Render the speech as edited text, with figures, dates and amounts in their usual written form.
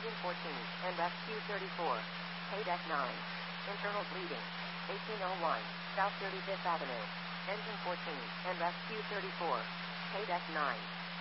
Engine 14, and rescue 34. Paydeck 9. Internal bleeding. 1801, South 35th Avenue. Engine 14, and rescue 34. Paydeck 9.